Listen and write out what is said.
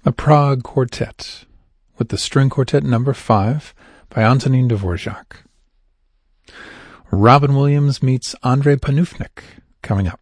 A Prague Quartet with the String Quartet No. 5 by Antonin Dvorak. Robin Williams meets Andrei Panufnik coming up.